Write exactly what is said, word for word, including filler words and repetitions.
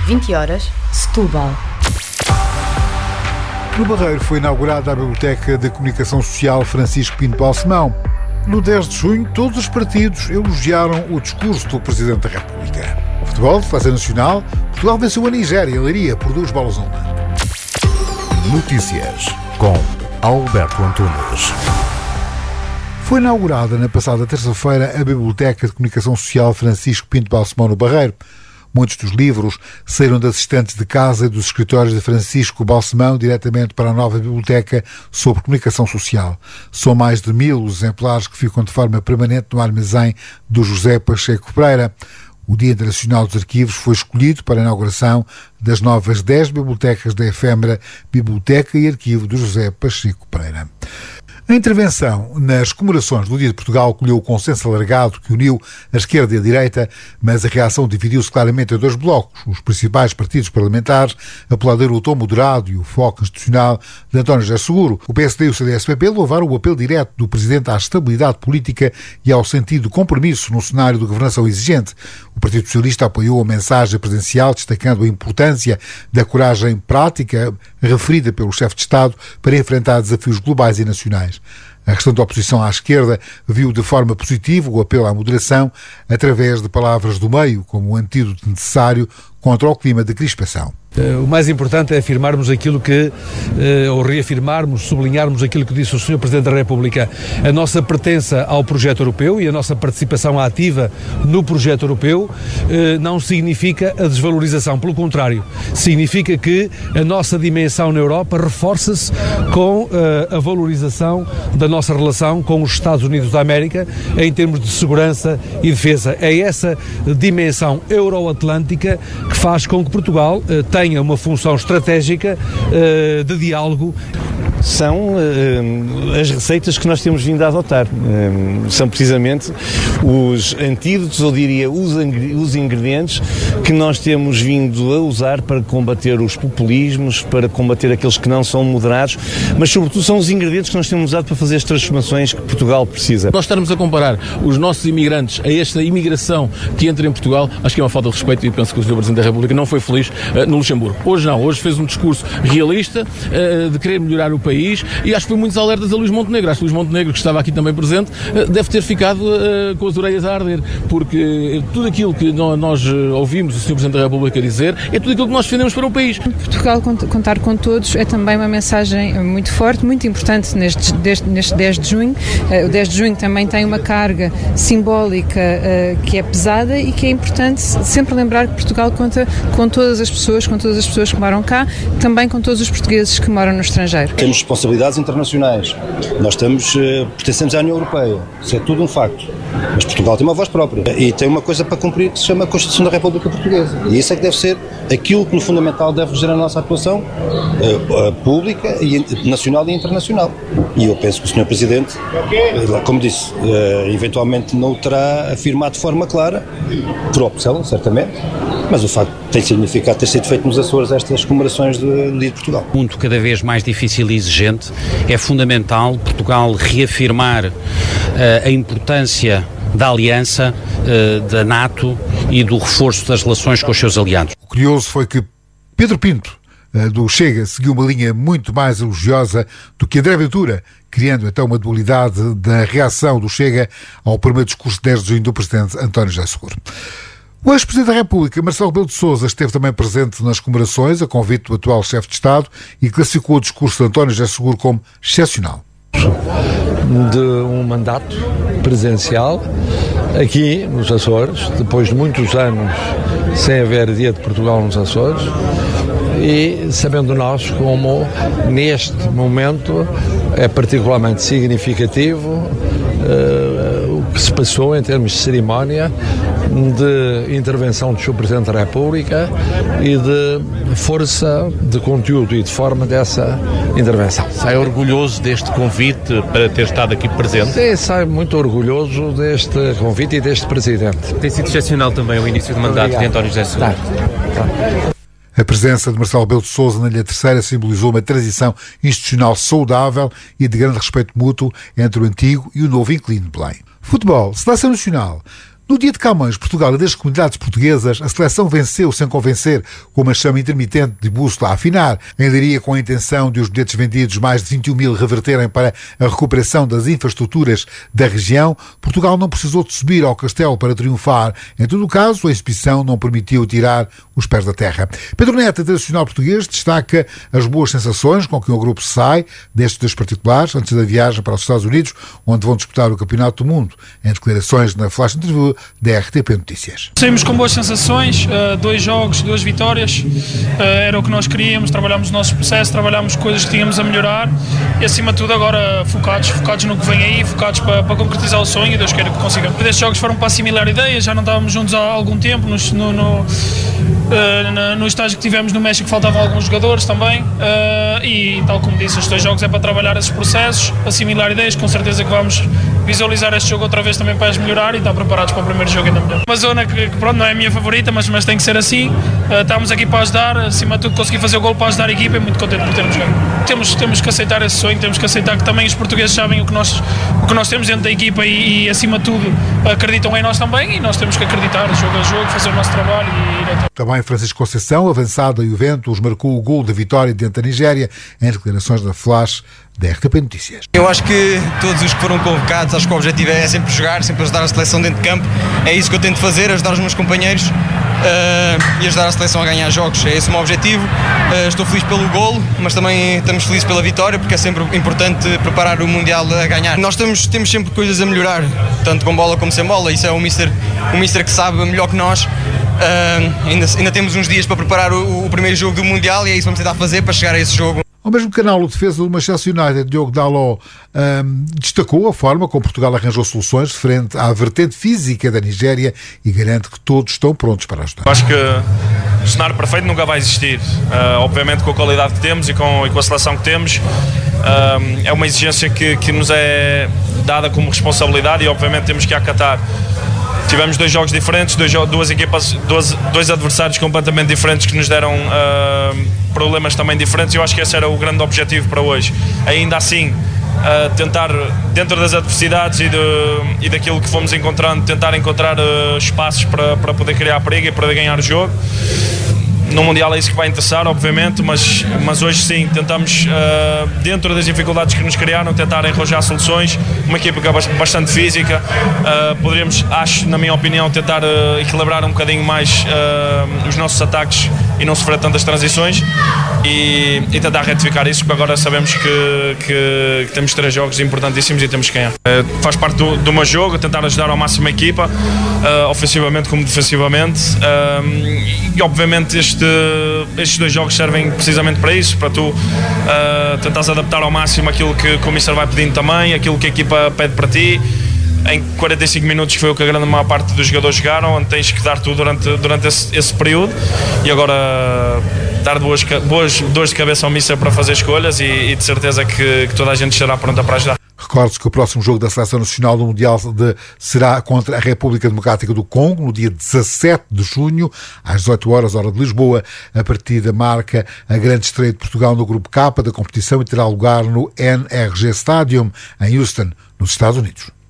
vinte horas, Setúbal. No Barreiro foi inaugurada a Biblioteca da Comunicação Social Francisco Pinto Balsemão. No dez de junho, todos os partidos elogiaram o discurso do Presidente da República. O futebol de classe nacional, Portugal venceu a Nigéria em Leiria por duas bolas a uma. Notícias com Alberto Antunes. Foi inaugurada na passada terça-feira a Biblioteca de Comunicação Social Francisco Pinto Balsemão no Barreiro. Muitos dos livros saíram de assistentes de casa e dos escritórios de Francisco Balsemão diretamente para a nova biblioteca sobre comunicação social. São mais de mil os exemplares que ficam de forma permanente no armazém do José Pacheco Pereira. O Dia Internacional dos Arquivos foi escolhido para a inauguração das novas dez bibliotecas da efêmera Biblioteca e Arquivo do José Pacheco Pereira. A intervenção nas comemorações do Dia de Portugal colheu o consenso alargado que uniu a esquerda e a direita, mas a reação dividiu-se claramente em dois blocos. Os principais partidos parlamentares aplaudiram o tom moderado e o foco institucional de António José Seguro. O P S D e o C D S P P louvaram o apelo direto do Presidente à estabilidade política e ao sentido de compromisso no cenário de governação exigente. O Partido Socialista apoiou a mensagem presidencial, destacando a importância da coragem prática referida pelo chefe de Estado para enfrentar desafios globais e nacionais. A restante oposição à esquerda viu de forma positiva o apelo à moderação através de palavras do meio como um antídoto necessário contra o clima de crispação. O mais importante é afirmarmos aquilo que, ou reafirmarmos, sublinharmos aquilo que disse o senhor Presidente da República, a nossa pertença ao projeto europeu e a nossa participação ativa no projeto europeu não significa a desvalorização, pelo contrário, significa que a nossa dimensão na Europa reforça-se com a valorização da nossa relação com os Estados Unidos da América em termos de segurança e defesa. É essa dimensão euroatlântica que faz com que Portugal tenha tenha uma função estratégica uh, de diálogo. São uh, as receitas que nós temos vindo a adotar. Uh, são precisamente os antídotos, ou diria, os, os ingredientes que nós temos vindo a usar para combater os populismos, para combater aqueles que não são moderados, mas sobretudo são os ingredientes que nós temos usado para fazer as transformações que Portugal precisa. Nós estarmos a comparar os nossos imigrantes a esta imigração que entra em Portugal, acho que é uma falta de respeito e penso que o senhor Presidente da República não foi feliz uh, no Luxemburgo. Hoje não, hoje fez um discurso realista uh, de querer melhorar o país e acho que foi muitos alertas a Luís Montenegro. Acho que Luís Montenegro, que estava aqui também presente, uh, deve ter ficado uh, com as orelhas a arder, porque uh, tudo aquilo que no, nós uh, ouvimos o senhor Presidente da República dizer é tudo aquilo que nós defendemos para o país. Portugal contar com todos é também uma mensagem muito forte, muito importante neste, deste, neste dez de junho. Uh, o dez de junho também tem uma carga simbólica uh, que é pesada e que é importante sempre lembrar que Portugal conta com todas as pessoas, com todas as pessoas que moram cá, também com todos os portugueses que moram no estrangeiro. Temos responsabilidades internacionais. Nós estamos, uh, pertencemos à União Europeia. Isso é tudo um facto. Mas Portugal tem uma voz própria e tem uma coisa para cumprir que se chama a Constituição da República Portuguesa. E isso é que deve ser aquilo que no fundamental deve reger a nossa atuação uh, uh, pública, e nacional e internacional. E eu penso que o senhor Presidente, uh, como disse, uh, eventualmente não o terá afirmado de forma clara, por opção, certamente, mas o facto tem significado ter sido feito nos Açores estas comemorações do Dia de Portugal. Um mundo cada vez mais difícil e exigente, é fundamental Portugal reafirmar uh, a importância da aliança, uh, da NATO e do reforço das relações com os seus aliados. O curioso foi que Pedro Pinto, uh, do Chega, seguiu uma linha muito mais elogiosa do que André Ventura, criando então uma dualidade da reação do Chega ao primeiro discurso de dez de junho do Presidente António José Seguro. O ex-Presidente da República, Marcelo Rebelo de Sousa, esteve também presente nas comemorações, a convite do atual chefe de Estado, e classificou o discurso de António José Seguro como excepcional. De um mandato presidencial aqui nos Açores, depois de muitos anos sem haver Dia de Portugal nos Açores, e sabendo nós como neste momento é particularmente significativo uh, o que se passou em termos de cerimónia, de intervenção do senhor Presidente da República e de força de conteúdo e de forma dessa intervenção. Sai orgulhoso deste convite para ter estado aqui presente? Sim, sai muito orgulhoso deste convite e deste Presidente. Tem sido excepcional também o início do mandato Obrigado. de António José Seguro. Tá. Tá. A presença de Marcelo Rebelo de Sousa na Ilha Terceira simbolizou uma transição institucional saudável e de grande respeito mútuo entre o antigo e o novo inquilino de Belém. Futebol, Seleção Nacional. No dia de Camões, Portugal e das comunidades portuguesas, a seleção venceu sem convencer, com uma chama intermitente de bússola a afinar. Em Leiria, com a intenção de os bilhetes vendidos, mais de vinte e um mil, reverterem para a recuperação das infraestruturas da região, Portugal não precisou de subir ao castelo para triunfar. Em todo o caso, a exibição não permitiu tirar os pés da terra. Pedro Neto, internacional português, destaca as boas sensações com que o grupo sai destes dois particulares antes da viagem para os Estados Unidos, onde vão disputar o Campeonato do Mundo. Em declarações na Flash Interview da R T P Notícias. Saímos com boas sensações, dois jogos, duas vitórias, era o que nós queríamos, trabalhámos o nosso processo, trabalhámos coisas que tínhamos a melhorar e acima de tudo agora focados, focados no que vem aí, focados para, para concretizar o sonho e Deus queira que consigamos. Estes jogos foram para assimilar ideias, já não estávamos juntos há algum tempo, no, no, no, no estágio que tivemos no México faltavam alguns jogadores também e tal como disse, estes dois jogos é para trabalhar esses processos, assimilar ideias, com certeza que vamos visualizar este jogo outra vez também para as melhorar e estar preparados para o primeiro jogo ainda melhor. Uma zona que, que pronto, não é a minha favorita, mas, mas tem que ser assim. Uh, estamos aqui para ajudar, acima de tudo conseguir fazer o gol para ajudar a equipa e muito contente por termos ganho. Temos, temos que aceitar esse sonho, temos que aceitar que também os portugueses sabem o que nós, o que nós temos dentro da equipa e, e acima de tudo acreditam em nós também e nós temos que acreditar, jogo a jogo, fazer o nosso trabalho e ir até. Também Francisco Conceição, avançado da Juventus, marcou o gol da vitória diante da Nigéria em declarações da Flash da R T P Notícias. Eu acho que todos os que foram convocados, acho que o objetivo é sempre jogar, sempre ajudar a seleção dentro de campo. É isso que eu tento fazer, ajudar os meus companheiros uh, e ajudar a seleção a ganhar jogos. É esse o meu objetivo. Uh, estou feliz pelo golo, mas também estamos felizes pela vitória, porque é sempre importante preparar o Mundial a ganhar. Nós temos, temos sempre coisas a melhorar, tanto com bola como sem bola. Isso é o Mister, o Mister que sabe melhor que nós. Uh, ainda, ainda temos uns dias para preparar o, o primeiro jogo do Mundial e é isso que vamos tentar fazer para chegar a esse jogo. Ao mesmo canal, o defesa do Manchester United, Diogo Dalot, um, destacou a forma como Portugal arranjou soluções frente à vertente física da Nigéria e garante que todos estão prontos para ajudar. Acho que o cenário perfeito nunca vai existir. Uh, obviamente com a qualidade que temos e com, e com a seleção que temos, uh, é uma exigência que, que nos é dada como responsabilidade e obviamente temos que acatar. Tivemos dois jogos diferentes, dois, duas equipas, dois, dois adversários completamente diferentes que nos deram uh, problemas também diferentes e eu acho que esse era o grande objetivo para hoje. Ainda assim, uh, tentar, dentro das adversidades e, de, e daquilo que fomos encontrando, tentar encontrar uh, espaços para, para poder criar perigo e para ganhar o jogo. No Mundial é isso que vai interessar, obviamente, mas, mas hoje sim, tentamos, uh, dentro das dificuldades que nos criaram, tentar arranjar soluções. Uma equipa que é bastante física, uh, poderíamos, acho, na minha opinião, tentar uh, equilibrar um bocadinho mais uh, os nossos ataques e não sofrer tantas transições e, e tentar retificar isso, porque agora sabemos que, que, que temos três jogos importantíssimos e temos que ganhar. Uh, faz parte do, do meu jogo, tentar ajudar ao máximo a equipa, uh, ofensivamente como defensivamente, uh, e obviamente este estes dois jogos servem precisamente para isso, para tu uh, tentares adaptar ao máximo aquilo que, que o Mister vai pedindo também, aquilo que a equipa pede para ti. Em quarenta e cinco minutos foi o que a grande maior parte dos jogadores jogaram, onde tens que dar tudo durante, durante esse, esse período e agora dar boas, boas dores de cabeça ao Mister para fazer escolhas e, e de certeza que, que toda a gente estará pronta para ajudar. Recordo-se que o próximo jogo da Seleção Nacional do Mundial de, será contra a República Democrática do Congo, no dia dezassete de junho, às dezoito horas, hora de Lisboa. A partida marca a grande estreia de Portugal no Grupo K da competição e terá lugar no N R G Stadium, em Houston, nos Estados Unidos.